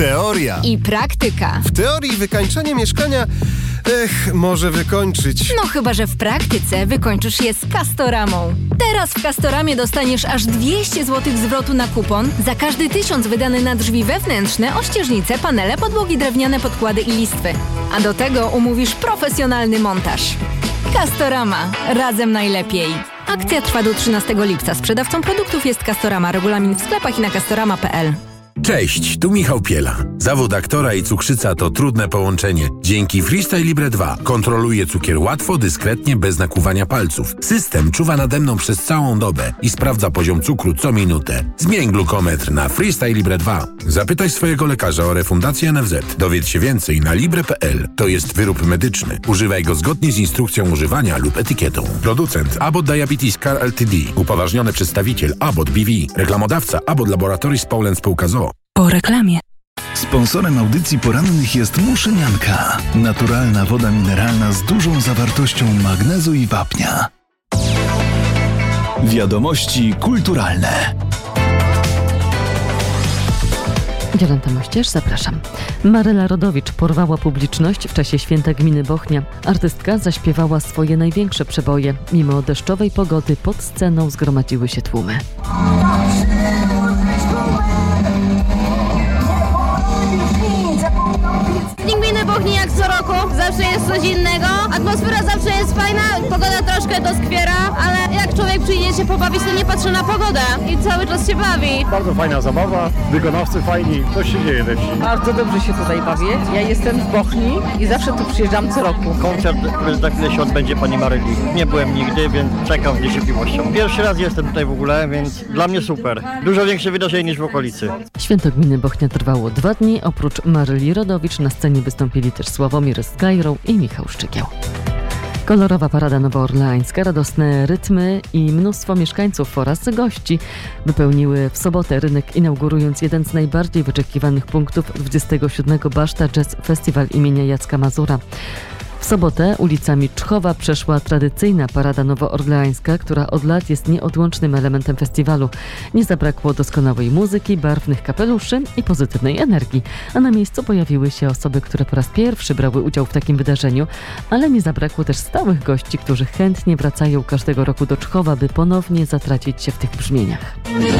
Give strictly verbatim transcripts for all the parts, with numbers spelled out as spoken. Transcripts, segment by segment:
Teoria i praktyka. W teorii wykańczanie mieszkania, ech, może wykończyć. No chyba, że w praktyce wykończysz je z Castoramą. Teraz w Castoramie dostaniesz aż dwieście złotych zwrotu na kupon za każdy tysiąc wydany na drzwi wewnętrzne, ościeżnice, panele, podłogi drewniane, podkłady i listwy. A do tego umówisz profesjonalny montaż. Castorama. Razem najlepiej. Akcja trwa do trzynastego lipca. Sprzedawcą produktów jest Castorama. Regulamin w sklepach i na castorama kropka p l. Cześć, tu Michał Piela. Zawód aktora i cukrzyca to trudne połączenie. Dzięki Freestyle Libre dwa kontroluję cukier łatwo, dyskretnie, bez nakłuwania palców. System czuwa nade mną przez całą dobę i sprawdza poziom cukru co minutę. Zmień glukometr na Freestyle Libre dwa. Zapytaj swojego lekarza o refundację N F Z. Dowiedz się więcej na libre kropka p l. To jest wyrób medyczny. Używaj go zgodnie z instrukcją używania lub etykietą. Producent Abbott Diabetes Care Ltd. Upoważniony przedstawiciel Abbott B V. Reklamodawca Abbott Laboratories Poland Spółka z o o. Po reklamie. Sponsorem audycji porannych jest Muszynianka. Naturalna woda mineralna z dużą zawartością magnezu i wapnia. Wiadomości kulturalne. Wiolanta Mościerz, zapraszam. Maryla Rodowicz porwała publiczność w czasie święta gminy Bochnia. Artystka zaśpiewała swoje największe przeboje. Mimo deszczowej pogody pod sceną zgromadziły się tłumy. Gminy Bochni jak co roku, zawsze jest coś innego. Atmosfera zawsze jest fajna, pogoda troszkę doskwiera, ale jak człowiek przyjdzie się pobawić, to nie patrzy na pogodę i cały czas się bawi. Bardzo fajna zabawa, wykonawcy fajni, coś się dzieje we wsi. Bardzo dobrze się tutaj bawię. Ja jestem z Bochni i zawsze tu przyjeżdżam co roku. Koncert, który za chwilę się odbędzie pani Maryli. Nie byłem nigdy, więc czekam z niecierpliwością. Pierwszy raz jestem tutaj w ogóle, więc dla mnie super. Dużo większe wydarzenie niż w okolicy. Święto gminy Bochnia trwało dwa dni. Oprócz Maryli Rodowicz na scenie wystąpili też Sławomir Skajrą i Michał Szczygieł. Kolorowa parada nowoorleańska, radosne rytmy i mnóstwo mieszkańców oraz gości wypełniły w sobotę rynek, inaugurując jeden z najbardziej wyczekiwanych punktów dwudziestego siódmego Baszta Jazz Festival imienia Jacka Mazura. W sobotę ulicami Czchowa przeszła tradycyjna parada nowoorleańska, która od lat jest nieodłącznym elementem festiwalu. Nie zabrakło doskonałej muzyki, barwnych kapeluszy i pozytywnej energii, a na miejscu pojawiły się osoby, które po raz pierwszy brały udział w takim wydarzeniu, ale nie zabrakło też stałych gości, którzy chętnie wracają każdego roku do Czchowa, by ponownie zatracić się w tych brzmieniach.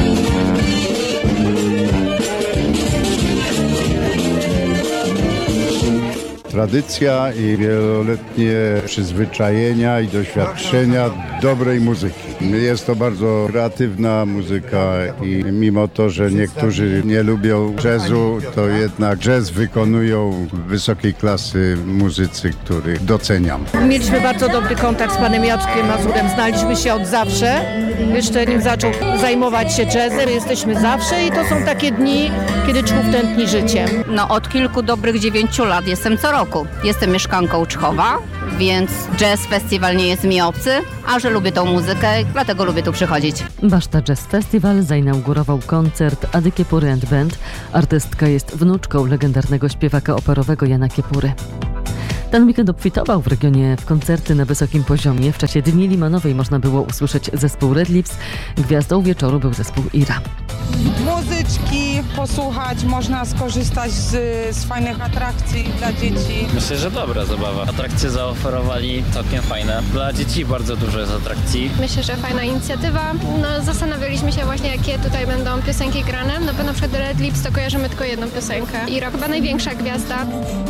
Tradycja i wieloletnie przyzwyczajenia i doświadczenia dobrej muzyki. Jest to bardzo kreatywna muzyka i mimo to, że niektórzy nie lubią jazzu, to jednak jazz wykonują wysokiej klasy muzycy, których doceniam. Mieliśmy bardzo dobry kontakt z panem Jackiem Mazurem. Znaliśmy się od zawsze. Jeszcze nim zaczął zajmować się jazzem. Jesteśmy zawsze i to są takie dni, kiedy Czchów tętni życiem. No od kilku dobrych dziewięciu lat jestem co roku. Jestem mieszkanką Czchowa, więc jazz festiwal nie jest mi obcy, a że lubię tą muzykę, dlatego lubię tu przychodzić. Baszta Jazz Festival zainaugurował koncert Ady Kiepury and Band. Artystka jest wnuczką legendarnego śpiewaka operowego Jana Kiepury. Ten weekend obfitował w regionie w koncerty na wysokim poziomie. W czasie Dni Limanowej można było usłyszeć zespół Red Lips. Gwiazdą wieczoru był zespół Ira. Muzyczki posłuchać, można skorzystać z, z fajnych atrakcji dla dzieci. Myślę, że dobra zabawa. Atrakcje zaoferowali całkiem fajne. Dla dzieci bardzo dużo jest atrakcji. Myślę, że fajna inicjatywa. No, zastanawialiśmy się właśnie, jakie tutaj będą piosenki grane. No bo na przykład Red Lips to kojarzymy tylko jedną piosenkę. Ira chyba największa gwiazda.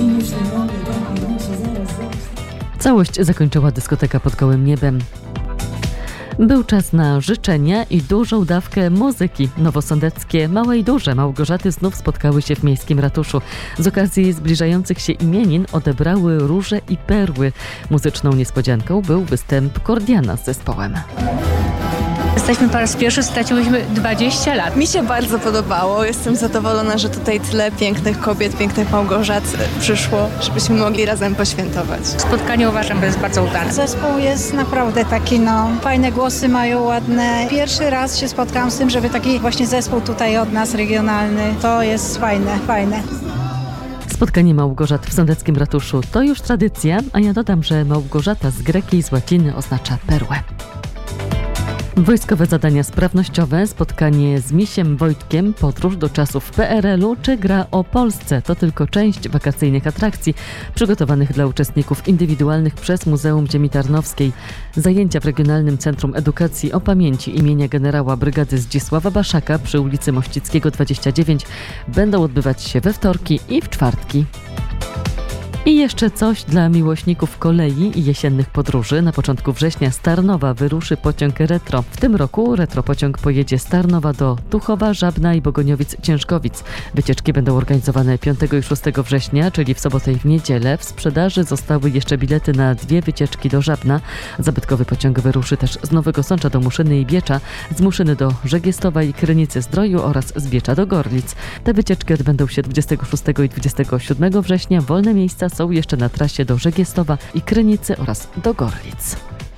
Całość zakończyła dyskoteka pod gołym niebem. Był czas na życzenia i dużą dawkę muzyki. Nowosądeckie małe i duże Małgorzaty znów spotkały się w miejskim ratuszu. Z okazji zbliżających się imienin odebrały róże i perły. Muzyczną niespodzianką był występ Kordiana z zespołem. Jesteśmy po raz pierwszy, straciłyśmy dwadzieścia lat. Mi się bardzo podobało. Jestem zadowolona, że tutaj tyle pięknych kobiet, pięknych Małgorzat przyszło, żebyśmy mogli razem poświętować. Spotkanie uważam, że jest bardzo udane. Zespół jest naprawdę taki, no, fajne głosy mają, ładne. Pierwszy raz się spotkałam z tym, żeby taki właśnie zespół tutaj od nas, regionalny, to jest fajne, fajne. Spotkanie Małgorzat w sądeckim ratuszu to już tradycja, a ja dodam, że Małgorzata z greki i z łaciny oznacza perłę. Wojskowe zadania sprawnościowe, spotkanie z misiem Wojtkiem, podróż do czasów P R L u czy gra o Polsce. To tylko część wakacyjnych atrakcji przygotowanych dla uczestników indywidualnych przez Muzeum Ziemi Tarnowskiej. Zajęcia w Regionalnym Centrum Edukacji o Pamięci imienia generała brygady Zdzisława Baszaka przy ulicy Mościckiego dwadzieścia dziewięć będą odbywać się we wtorki i w czwartki. I jeszcze coś dla miłośników kolei i jesiennych podróży. Na początku września z Tarnowa wyruszy pociąg retro. W tym roku retro pociąg pojedzie z Tarnowa do Tuchowa, Żabna i Bogoniowic-Ciężkowic. Wycieczki będą organizowane piątego i szóstego września, czyli w sobotę i w niedzielę. W sprzedaży zostały jeszcze bilety na dwie wycieczki do Żabna. Zabytkowy pociąg wyruszy też z Nowego Sącza do Muszyny i Biecza, z Muszyny do Żegiestowa i Krynicy-Zdroju oraz z Biecza do Gorlic. Te wycieczki odbędą się dwudziestego szóstego i dwudziestego siódmego września. Wolne miejsca są jeszcze na trasie do Żegiestowa i Krynicy oraz do Gorlic.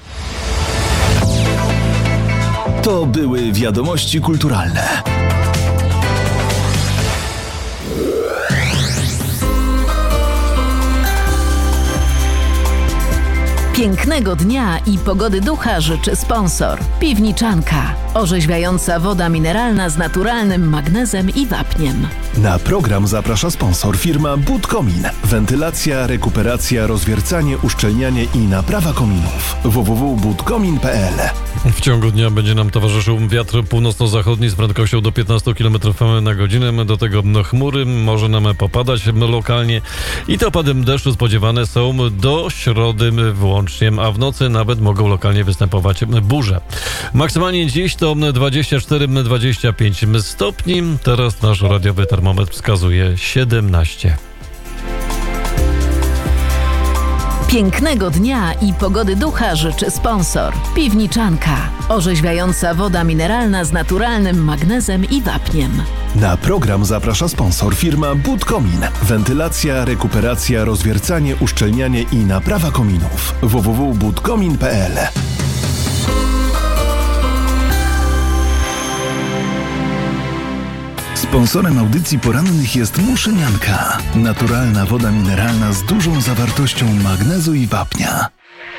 To były wiadomości kulturalne. Pięknego dnia i pogody ducha życzy sponsor. Piwniczanka. Orzeźwiająca woda mineralna z naturalnym magnezem i wapniem. Na program zaprasza sponsor firma Budkomin. Wentylacja, rekuperacja, rozwiercanie, uszczelnianie i naprawa kominów. w w w kropka budkomin kropka p l. W ciągu dnia będzie nam towarzyszył wiatr północno-zachodni z prędkością do piętnastu kilometrów na godzinę. Do tego chmury może nam popadać lokalnie i te opady deszczu spodziewane są do środy włącznie, a w nocy nawet mogą lokalnie występować burze. Maksymalnie dziś to dwadzieścia cztery do dwudziestu pięciu stopni. Teraz nasz radiowy termometr wskazuje siedemnaście. Pięknego dnia i pogody ducha życzy sponsor. Piwniczanka. Orzeźwiająca woda mineralna z naturalnym magnezem i wapniem. Na program zaprasza sponsor firma Budkomin. Wentylacja, rekuperacja, rozwiercanie, uszczelnianie i naprawa kominów. w w w kropka budkomin kropka p l. Sponsorem audycji porannych jest Muszynianka. Naturalna woda mineralna z dużą zawartością magnezu i wapnia.